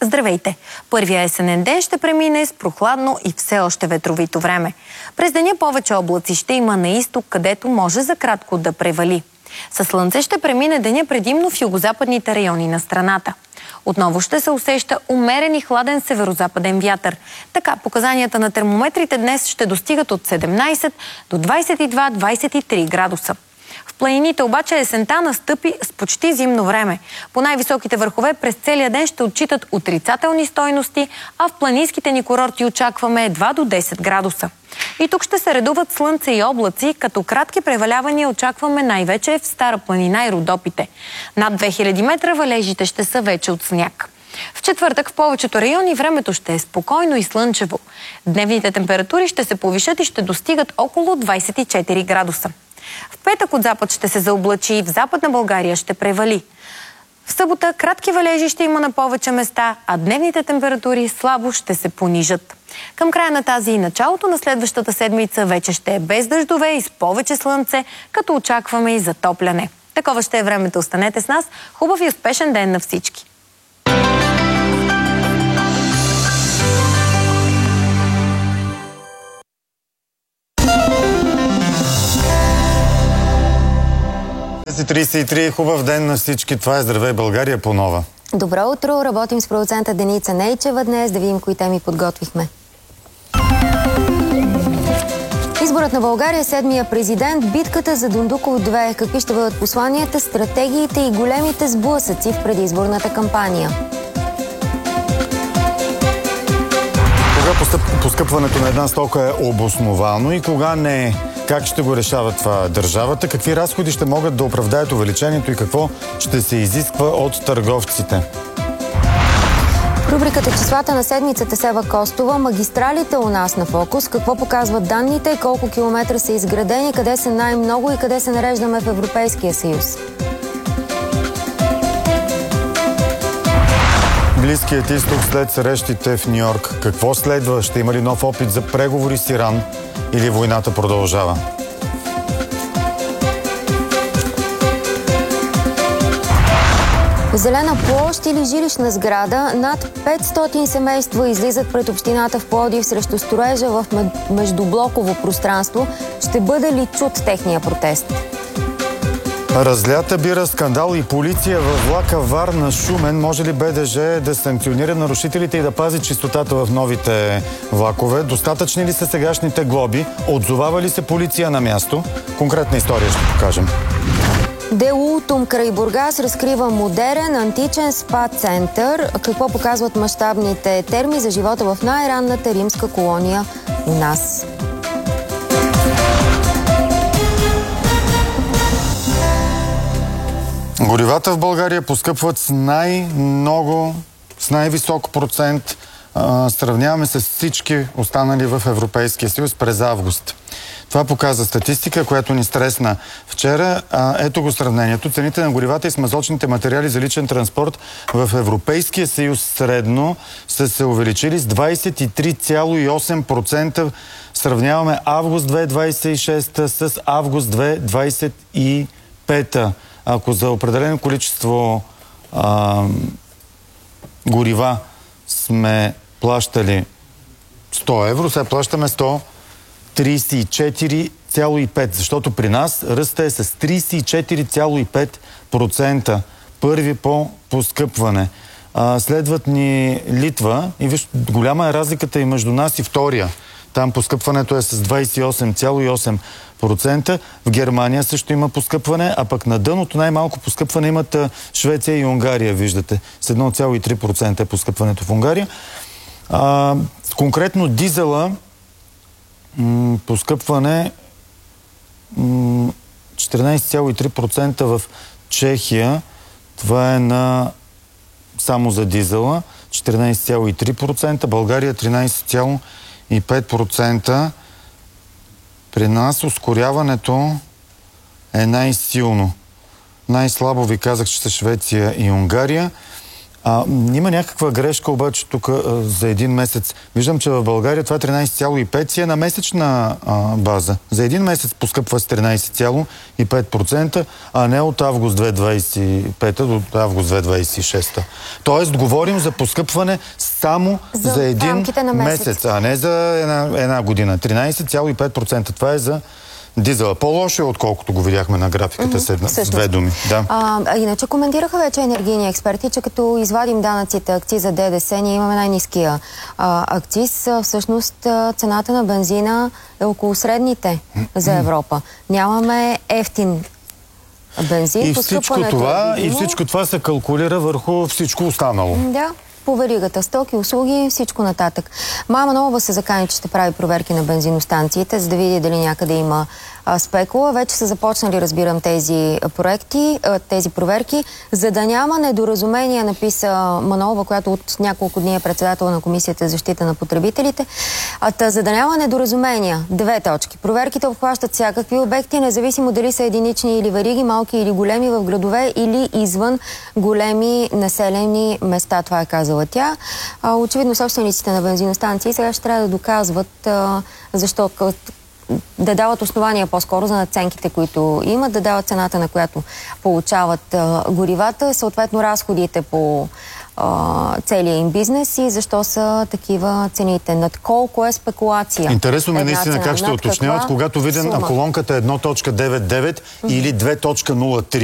Здравейте! Първия есенен ден ще премине с прохладно и все още ветровито време. През деня повече облаци ще има на изток, където може за кратко да превали. Със слънце ще премине деня предимно в югозападните райони на страната. Отново ще се усеща умерен и хладен северозападен вятър. Така, показанията на термометрите днес ще достигат от 17 до 22-23 градуса. В планините обаче есента настъпи с почти зимно време. По най-високите върхове през целия ден ще отчитат отрицателни стойности, а в планинските ни курорти очакваме едва до 10 градуса. И тук ще се редуват слънце и облаци, като кратки превалявания очакваме най-вече в Стара планина и Родопите. Над 2000 метра валежите ще са вече от сняг. В четвъртък в повечето райони времето ще е спокойно и слънчево. Дневните температури ще се повишат и ще достигат около 24 градуса. В петък от запад ще се заоблачи и в Западна България ще превали. В събота кратки валежи ще има на повече места, а дневните температури слабо ще се понижат. Към края на тази и началото на следващата седмица вече ще е без дъждове и с повече слънце, като очакваме и затопляне. Такова ще е времето. Останете с нас. Хубав и успешен ден на всички! Хубав ден на всички. Това е Здравей България по нова. Добро утро! Работим с продуцента Деница Нейчева днес. Да видим кои теми подготвихме. Изборът на България, седмия президент, битката за Дондуков 2. Какви ще бъдат посланията, стратегиите и големите сблъсъци в предизборната кампания? Кога поскъпването на една стока е обосновано и кога не е? Как ще го решава това държавата? Какви разходи ще могат да оправдаят увеличението и какво ще се изисква от търговците? Рубриката "Числата на седмицата" с Ева Костова. Магистралите у нас на фокус. Какво показват данните? Колко километра са изградени? Къде са най-много и къде се нареждаме в Европейския съюз? Близкият изток след срещите в Ню-Йорк. Какво следва? Ще има ли нов опит за преговори с Иран? Или войната продължава? Зелена площ или жилищна сграда. Над 500 семейства излизат пред общината в Пловдив срещу строежа в междублоково пространство. Ще бъде ли чут техния протест? Разлята бира, скандал и полиция във влака Варна-Шумен. Може ли БДЖ да санкционира нарушителите и да пази чистотата в новите влакове? Достатъчни ли са сегашните глоби? Отзовава ли се полиция на място? Конкретна история ще покажем. Делултум край Бургас разкрива модерен античен спа център. Какво показват мащабните терми за живота в най-ранната римска колония у нас? Горивата в България поскъпват с най-висок процент. Сравняваме с всички останали в Европейския съюз през август. Това показва статистика, която ни стресна вчера. Ето го сравнението. Цените на горивата и смазочните материали за личен транспорт в Европейския съюз средно са се увеличили с 23,8%. Сравняваме август 2026 с август 2025. Ако за определено количество горива сме плащали 100 евро, сега плащаме 134,5, защото при нас ръста е с 34,5%. Първи по поскъпване. Следват ни Литва и виж, голяма е разликата и между нас и втория. Там поскъпването е с 28,8%. В Германия също има поскъпване, а пък на дъното най-малко поскъпване имат Швеция и Унгария, виждате. С 1,3% е поскъпването в Унгария. Конкретно дизела поскъпване 14,3% в Чехия. Това е само за дизела. 14,3%. България 13,5%. При нас ускоряването е най-силно. Най-слабо ви казах, че са Швеция и Унгария. Има някаква грешка обаче тук за един месец. Виждам, че в България това 13,5 си е на месечна база. За един месец поскъпва с 13,5%, а не от август 2025 до август 2026. Тоест, говорим за поскъпване само за един месец, а не за една година. 13,5%. Това е за дизела. По-лошо е, отколкото го видяхме на графиката с две думи. Да. Иначе коментираха вече енергийни експерти, че като извадим данъците, акциза, ДДС, ние имаме най-ниския акциз. Всъщност цената на бензина е около средните за Европа. Нямаме ефтин бензин. И всичко това се калкулира върху всичко останало. Да. По веригата стоки, услуги, всичко нататък. Мая Манолова се закани, че ще прави проверки на бензиностанциите, за да види дали някъде има спекула. Вече са започнали, разбирам, тези проверки. За да няма недоразумение, написа Манолова, която от няколко дни е председател на Комисията за защита на потребителите. За да няма недоразумения, 2 точки. Проверките обхващат всякакви обекти, независимо дали са единични или вериги, малки или големи, в градове или извън големи населени места. Това е казала тя. Очевидно собствениците на бензиностанции сега ще трябва да доказват защо, да дават основания по-скоро за надценките, които имат, да дават цената, на която получават горивата, съответно разходите по целия им бизнес и защо са такива цените. Над колко е спекулация. Интересно ме наистина как ще уточняват, когато видим на колонката 1.99 или 2.03.